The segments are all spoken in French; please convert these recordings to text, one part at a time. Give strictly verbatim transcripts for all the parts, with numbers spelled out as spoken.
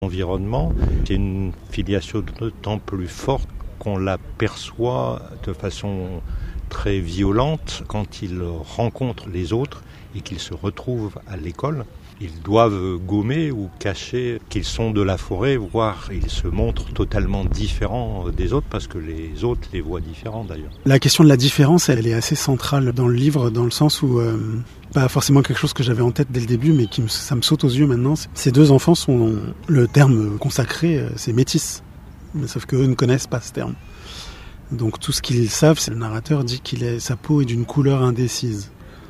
Environnement, c'est une filiation d'autant plus forte qu'on la perçoit de façon très violente quand ils rencontrent les autres et qu'ils se retrouvent à l'école. Ils doivent gommer ou cacher qu'ils sont de la forêt, voire ils se montrent totalement différents des autres parce que les autres les voient différents d'ailleurs. La question de la différence, elle est assez centrale dans le livre, dans le sens où, euh, pas forcément quelque chose que j'avais en tête dès le début, mais qui me, ça me saute aux yeux maintenant. Ces deux enfants sont, le terme consacré, c'est métis, mais sauf qu'eux ne connaissent pas ce terme. Donc tout ce qu'ils savent, c'est le narrateur dit qu'il est, sa peau est d'une couleur indécise.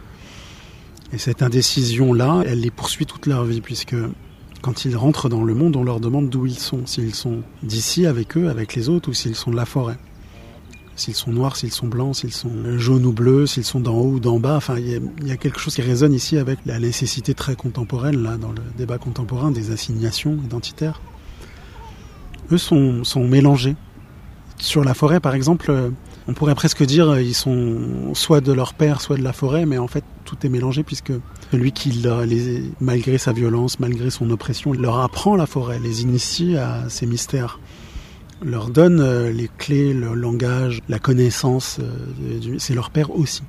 Et cette indécision-là, elle les poursuit toute leur vie, puisque quand ils rentrent dans le monde, on leur demande d'où ils sont. S'ils sont d'ici avec eux, avec les autres, ou s'ils sont de la forêt. S'ils sont noirs, s'ils sont blancs, s'ils sont jaunes ou bleus, s'ils sont d'en haut ou d'en bas. Enfin, il y, y a quelque chose qui résonne ici avec la nécessité très contemporaine, là, dans le débat contemporain, des assignations identitaires. Eux sont, sont mélangés. Sur la forêt, par exemple, on pourrait presque dire ils sont soit de leur père, soit de la forêt, mais en fait, tout est mélangé puisque celui qui, les, malgré sa violence, malgré son oppression, leur apprend la forêt, les initie à ces mystères, leur donne les clés, le langage, la connaissance, c'est leur père aussi.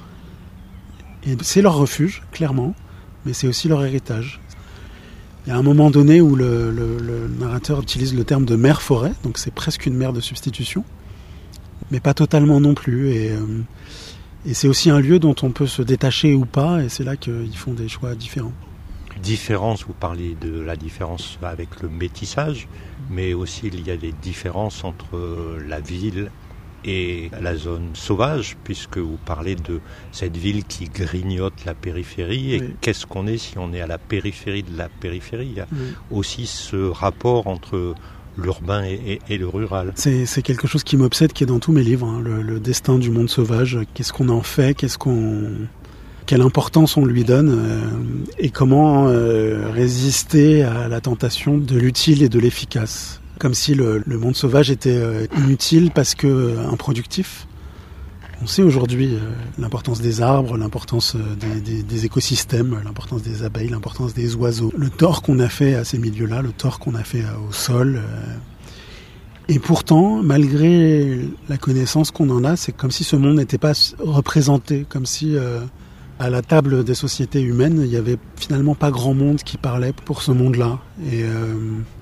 Et c'est leur refuge, clairement, mais c'est aussi leur héritage. Il y a un moment donné où le, le, le narrateur utilise le terme de mère-forêt, donc c'est presque une mère de substitution, mais pas totalement non plus. Et, euh, et c'est aussi un lieu dont on peut se détacher ou pas, et c'est là qu'ils font des choix différents. Différence, vous parlez de la différence avec le métissage, mais aussi il y a des différences entre la ville et la zone sauvage, puisque vous parlez de cette ville qui grignote la périphérie. Et oui. Qu'est-ce qu'on est si on est à la périphérie de la périphérie? Il y a oui. aussi ce rapport entre l'urbain et, et, et le rural. C'est, c'est quelque chose qui m'obsède, qui est dans tous mes livres, hein, le, le destin du monde sauvage. Qu'est-ce qu'on en fait? Qu'est-ce qu'on... Quelle importance on lui donne euh, et comment euh, résister à la tentation de l'utile et de l'efficace. Comme si le, le monde sauvage était euh, inutile parce que euh, improductif. On sait aujourd'hui euh, l'importance des arbres, l'importance euh, des, des, des écosystèmes, l'importance des abeilles, l'importance des oiseaux. Le tort qu'on a fait à ces milieux-là, le tort qu'on a fait euh, au sol. Euh, et pourtant, malgré la connaissance qu'on en a, c'est comme si ce monde n'était pas représenté, comme si... Euh, à la table des sociétés humaines, il n'y avait finalement pas grand monde qui parlait pour ce monde-là. Et euh,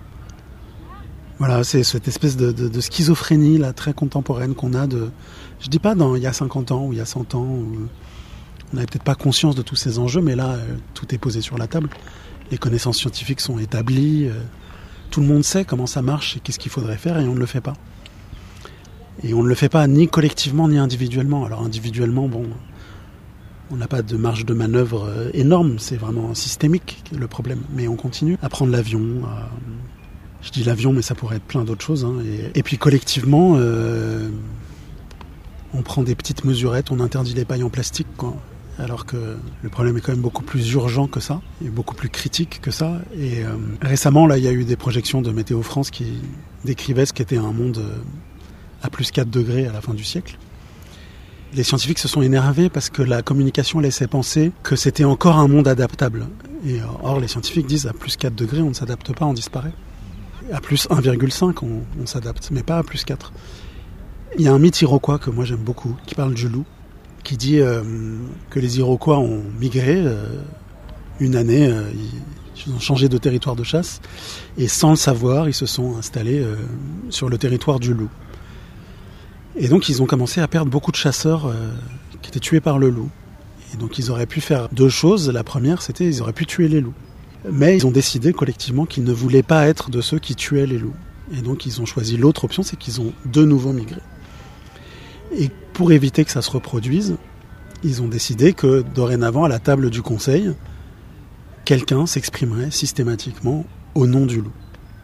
voilà, c'est cette espèce de, de, de schizophrénie là, très contemporaine qu'on a. De, je dis pas dans il y a cinquante ans ou il y a cent ans, où on n'avait peut-être pas conscience de tous ces enjeux, mais là, euh, tout est posé sur la table. Les connaissances scientifiques sont établies. Euh, tout le monde sait comment ça marche et qu'est-ce qu'il faudrait faire, et on ne le fait pas. Et on ne le fait pas ni collectivement ni individuellement. Alors individuellement, bon... On n'a pas de marge de manœuvre énorme, c'est vraiment systémique le problème. Mais on continue à prendre l'avion. À... Je dis l'avion, mais ça pourrait être plein d'autres choses. Hein. Et... et puis collectivement, euh... on prend des petites mesurettes, on interdit les pailles en plastique, quoi. Alors que le problème est quand même beaucoup plus urgent que ça, et beaucoup plus critique que ça. Et euh... récemment, là, il y a eu des projections de Météo France qui décrivaient ce qu'était un monde à plus quatre degrés à la fin du siècle. Les scientifiques se sont énervés parce que la communication laissait penser que c'était encore un monde adaptable. Et or, les scientifiques disent à plus quatre degrés, on ne s'adapte pas, on disparaît. À plus un virgule cinq, on, on s'adapte, mais pas à plus quatre. Il y a un mythe iroquois que moi j'aime beaucoup, qui parle du loup, qui dit euh, que les Iroquois ont migré euh, une année, euh, ils ont changé de territoire de chasse, et sans le savoir, ils se sont installés euh, sur le territoire du loup. Et donc ils ont commencé à perdre beaucoup de chasseurs euh, qui étaient tués par le loup. Et donc ils auraient pu faire deux choses. La première, c'était ils auraient pu tuer les loups. Mais ils ont décidé collectivement qu'ils ne voulaient pas être de ceux qui tuaient les loups. Et donc ils ont choisi l'autre option, c'est qu'ils ont de nouveau migré. Et pour éviter que ça se reproduise, ils ont décidé que dorénavant, à la table du conseil, quelqu'un s'exprimerait systématiquement au nom du loup.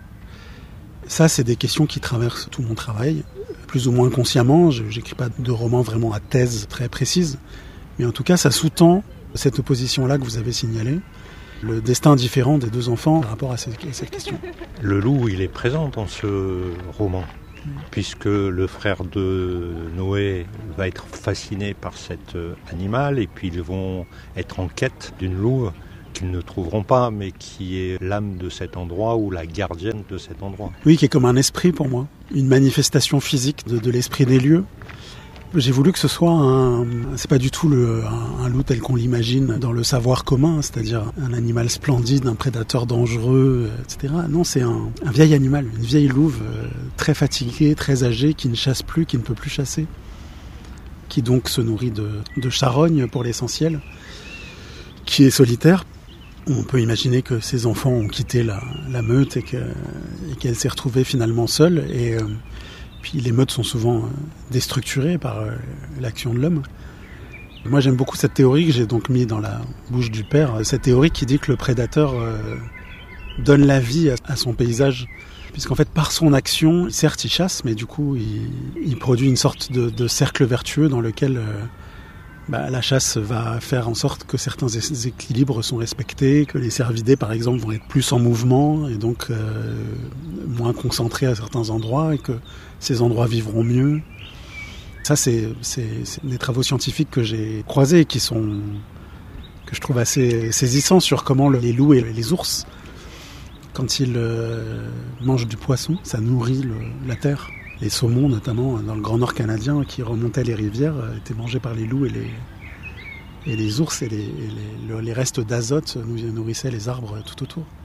Ça, c'est des questions qui traversent tout mon travail, plus ou moins consciemment. Je n'écris pas de roman vraiment à thèse très précise, mais en tout cas, ça sous-tend cette opposition-là que vous avez signalée, le destin différent des deux enfants par rapport à cette, à cette question. Le loup, il est présent dans ce roman, oui. Puisque le frère de Noé va être fasciné par cet animal, et puis ils vont être en quête d'une louve qu'ils ne trouveront pas, mais qui est l'âme de cet endroit ou la gardienne de cet endroit. Oui, qui est comme un esprit pour moi, une manifestation physique de, de l'esprit des lieux. J'ai voulu que ce soit un... C'est pas du tout le, un, un loup tel qu'on l'imagine dans le savoir commun, c'est-à-dire un animal splendide, un prédateur dangereux, et cetera. Non, c'est un, un vieil animal, une vieille louve euh, très fatiguée, très âgée, qui ne chasse plus, qui ne peut plus chasser, qui donc se nourrit de, de charogne pour l'essentiel, qui est solitaire. On peut imaginer que ses enfants ont quitté la, la meute et, que, et qu'elle s'est retrouvée finalement seule. Et... Euh, Puis les meutes sont souvent déstructurées par l'action de l'homme. Moi j'aime beaucoup cette théorie que j'ai donc mis dans la bouche du père, cette théorie qui dit que le prédateur donne la vie à son paysage. Puisqu'en fait par son action, certes il chasse, mais du coup il, il produit une sorte de, de cercle vertueux dans lequel bah, la chasse va faire en sorte que certains équilibres sont respectés, que les cervidés par exemple vont être plus en mouvement et donc euh, moins concentrés à certains endroits et que ces endroits vivront mieux. Ça c'est, c'est, c'est des travaux scientifiques que j'ai croisés et qui sont, que je trouve assez saisissants sur comment le, les loups et les ours, quand ils euh, mangent du poisson, ça nourrit le, la terre. Les saumons, notamment dans le Grand Nord canadien, qui remontaient les rivières, étaient mangés par les loups et les, et les ours, et les, et les, les restes d'azote nourrissaient les arbres tout autour.